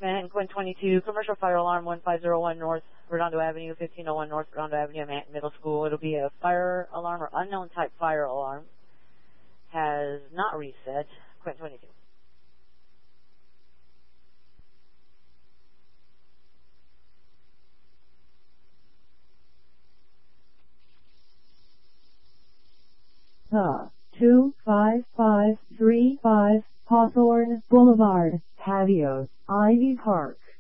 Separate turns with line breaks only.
Manhattan Quinn 22, commercial fire alarm 1501 North Redondo Avenue, 1501 North Redondo Avenue, Manhattan Middle School. It'll be a fire alarm or unknown type fire alarm. Has not reset. Quinn 22.
The 25535 Hawthorne Boulevard, Patio, Ivy Park.